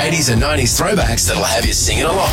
80s and 90s throwbacks that'll have you singing along.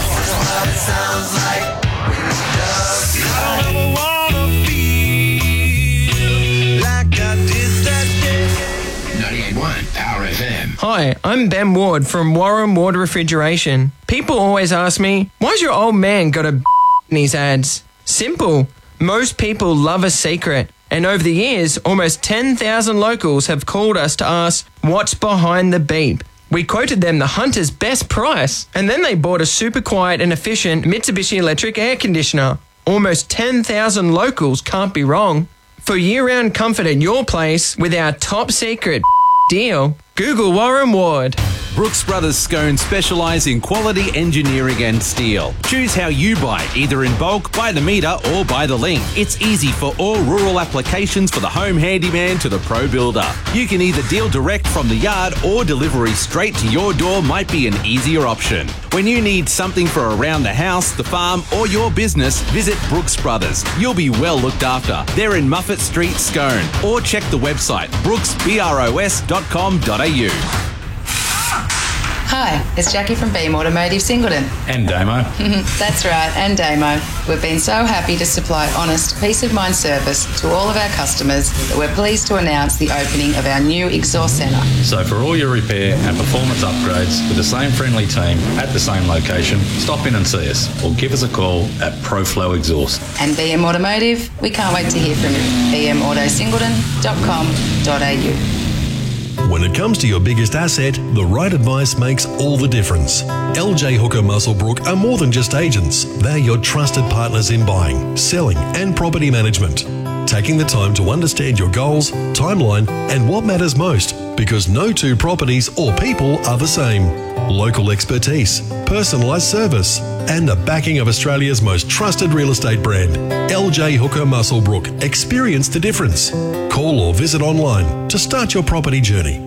98.1 Power FM. Hi, I'm Ben Ward from Warren Ward Refrigeration. People always ask me, why's your old man got a in his ads? Simple. Most people love a secret. And over the years, almost 10,000 locals have called us to ask, what's behind the beep? We quoted them the Hunter's best price, and then they bought a super quiet and efficient Mitsubishi electric air conditioner. Almost 10,000 locals can't be wrong. For year-round comfort at your place with our top secret deal, Google Warren Ward. Brooks Brothers Scone specialise in quality engineering and steel. Choose how you buy, either in bulk, by the metre or by the link. It's easy for all rural applications, for the home handyman to the pro builder. You can either deal direct from the yard or delivery straight to your door might be an easier option. When you need something for around the house, the farm or your business, visit Brooks Brothers. You'll be well looked after. They're in Muffet Street, Scone. Or check the website brooksbros.com.au. Hi, it's Jackie from Beam Automotive Singleton. And Damo. That's right, and Damo. We've been so happy to supply honest, peace of mind service to all of our customers that we're pleased to announce the opening of our new exhaust centre. So for all your repair and performance upgrades with the same friendly team at the same location, stop in and see us or give us a call at ProFlow Exhaust. And BM Automotive, we can't wait to hear from you. bmautosingleton.com.au. When it comes to your biggest asset, the right advice makes all the difference. LJ Hooker Muswellbrook are more than just agents. They're your trusted partners in buying, selling and property management. Taking the time to understand your goals, timeline and what matters most, because no two properties or people are the same. Local expertise, personalised service and the backing of Australia's most trusted real estate brand. LJ Hooker Muswellbrook. Experience the difference. Call or visit online to start your property journey.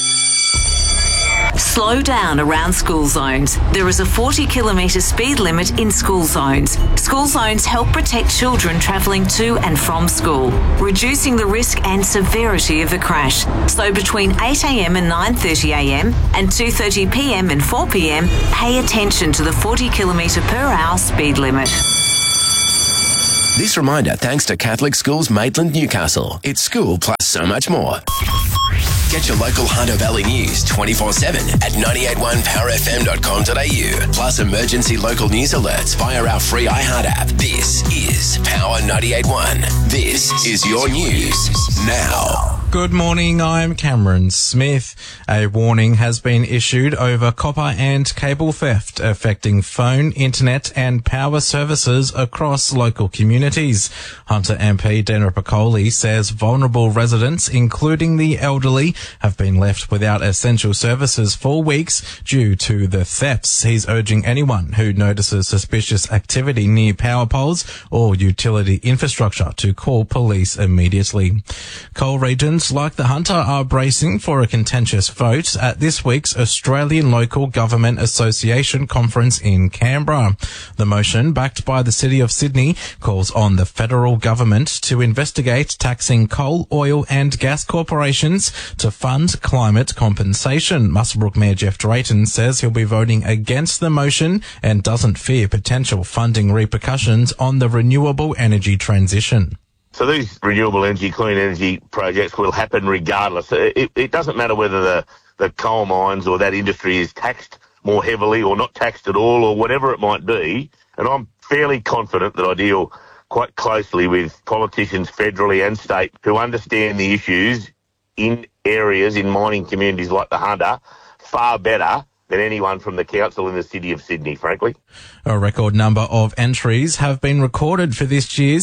Slow down around school zones. There is a 40-kilometre speed limit in school zones. School zones help protect children travelling to and from school, reducing the risk and severity of a crash. So between 8 a.m. and 9:30 a.m. and 2:30 p.m. and 4 p.m, pay attention to the 40-kilometre per hour speed limit. This reminder thanks to Catholic Schools Maitland, Newcastle. It's school plus so much more. Get your local Hunter Valley news 24/7 at 981powerfm.com.au. Plus emergency local news alerts via our free iHeart app. This is Power 98.1. This is your news now. Good morning, I'm Cameron Smith. A warning has been issued over copper and cable theft affecting phone, internet and power services across local communities. Hunter MP Dana Piccoli says vulnerable residents, including the elderly, have been left without essential services for weeks due to the thefts. He's urging anyone who notices suspicious activity near power poles or utility infrastructure to call police immediately. Coal regions like the Hunter are bracing for a contentious vote at this week's Australian Local Government Association conference in Canberra. The motion, backed by the City of Sydney, calls on the federal government to investigate taxing coal, oil and gas corporations to fund climate compensation. Muswellbrook Mayor Jeff Drayton says he'll be voting against the motion and doesn't fear potential funding repercussions on the renewable energy transition. So these renewable energy, clean energy projects will happen regardless. It doesn't matter whether the coal mines or that industry is taxed more heavily or not taxed at all or whatever it might be. And I'm fairly confident that I deal quite closely with politicians federally and state who understand the issues in areas, in mining communities like the Hunter, far better than anyone from the council in the City of Sydney, frankly. A record number of entries have been recorded for this year's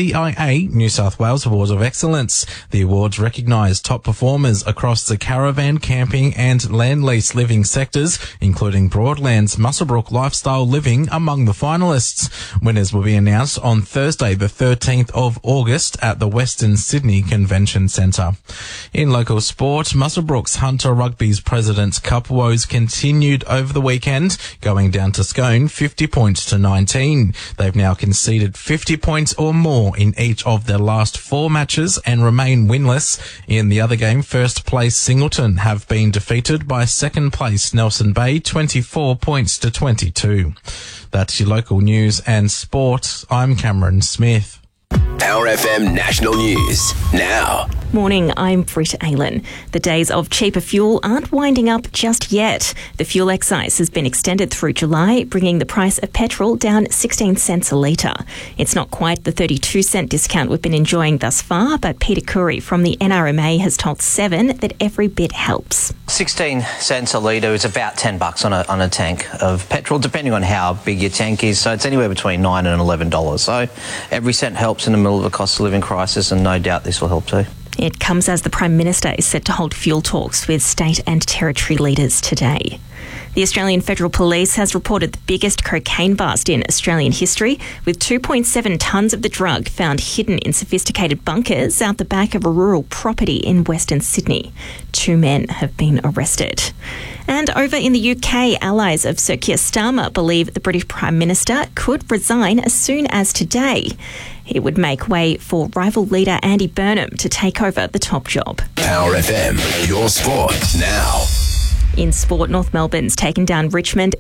CCIA New South Wales Awards of Excellence. The awards recognise top performers across the caravan, camping and land lease living sectors, including Broadlands, Muswellbrook Lifestyle Living among the finalists. Winners will be announced on Thursday, the 13th of August at the Western Sydney Convention Centre. In local sport, Muswellbrook's Hunter Rugby's President's Cup woes continue continued over the weekend, going down to Scone 50 points to 19. They've now conceded 50 points or more in each of their last 4 matches and remain winless. In the other game, first place Singleton have been defeated by second place Nelson Bay 24 points to 22. That's your local news and sport. I'm Cameron Smith. Power FM National News now. Morning, I'm Britt Aylen. The days of cheaper fuel aren't winding up just yet. The fuel excise has been extended through July, bringing the price of petrol down 16 cents a litre. It's not quite the 32-cent discount we've been enjoying thus far, but Peter Curry from the NRMA has told Seven that every bit helps. 16 cents a litre is about $10 on a tank of petrol, depending on how big your tank is. So it's anywhere between $9 and $11. So every cent helps in the middle of a cost of living crisis, and no doubt this will help too. It comes as the Prime Minister is set to hold fuel talks with state and territory leaders today. The Australian Federal Police has reported the biggest cocaine bust in Australian history, with 2.7 tonnes of the drug found hidden in sophisticated bunkers out the back of a rural property in Western Sydney. 2 men have been arrested. And over in the UK, allies of Sir Keir Starmer believe the British Prime Minister could resign as soon as today. It would make way for rival leader Andy Burnham to take over the top job. Power FM, your sport now. In sport, North Melbourne's taken down Richmond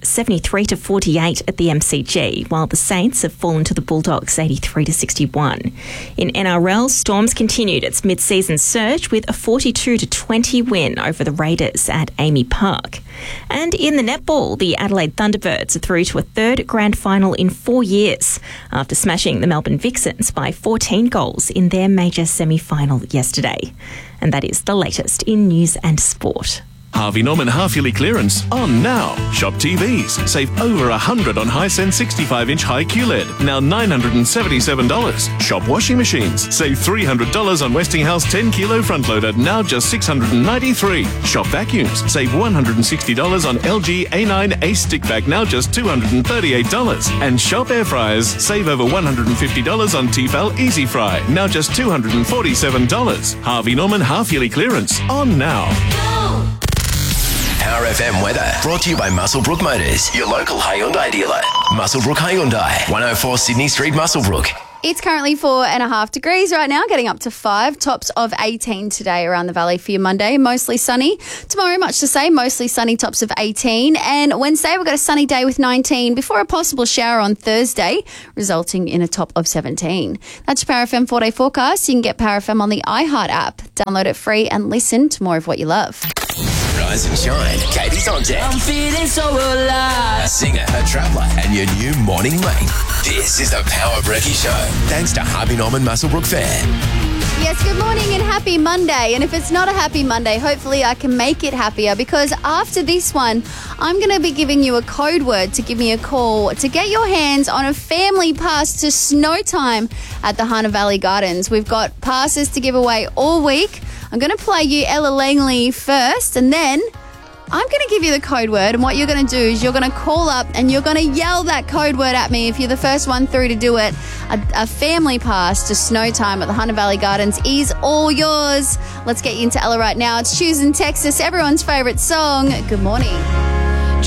73-48 at the MCG, while the Saints have fallen to the Bulldogs 83-61. In NRL, Storms continued its mid-season surge with a 42-20 win over the Raiders at Amy Park. And in the netball, the Adelaide Thunderbirds are through to a third grand final in 4 years after smashing the Melbourne Vixens by 14 goals in their major semi-final yesterday. And that is the latest in news and sport. Harvey Norman half-yearly clearance on now. Shop TVs. Save over $100 on Hisense 65-inch high QLED. Now $977. Shop washing machines. Save $300 on Westinghouse 10-kilo front-loader. Now just $693. Shop vacuums. Save $160 on LG A9 Ace stick vac. Now just $238. And shop air fryers. Save over $150 on Tefal Easy Fry. Now just $247. Harvey Norman half-yearly clearance on now. Power FM weather brought to you by Muswellbrook Motors, your local Hyundai dealer. Muswellbrook Hyundai, 104 Sydney Street, Muswellbrook. It's currently 4.5 degrees right now, getting up to 5. Tops of 18 today around the valley for your Monday. Mostly sunny. Tomorrow, much the same. Mostly sunny, tops of 18. And Wednesday, we've got a sunny day with 19 before a possible shower on Thursday, resulting in a top of 17. That's your Power FM 4-day forecast. You can get Power FM on the iHeart app. Download it free and listen to more of what you love. Rise and shine. Katie's on deck. I'm feeling so alive. A singer, a traveller, and your new morning mate. This is the Power Brekkie Show. Thanks to Harvey Norman Muswellbrook Fair. Yes, good morning and happy Monday. And if it's not a happy Monday, hopefully I can make it happier, because after this one, I'm going to be giving you a code word to give me a call to get your hands on a family pass to Snow Time at the Hunter Valley Gardens. We've got passes to give away all week. I'm going to play you Ella Langley first, and then I'm going to give you the code word, and what you're going to do is you're going to call up and you're going to yell that code word at me if you're the first one through to do it. A family pass to Snow Time at the Hunter Valley Gardens is all yours. Let's get you into Ella right now. It's Choosing Texas, everyone's favourite song. Good morning.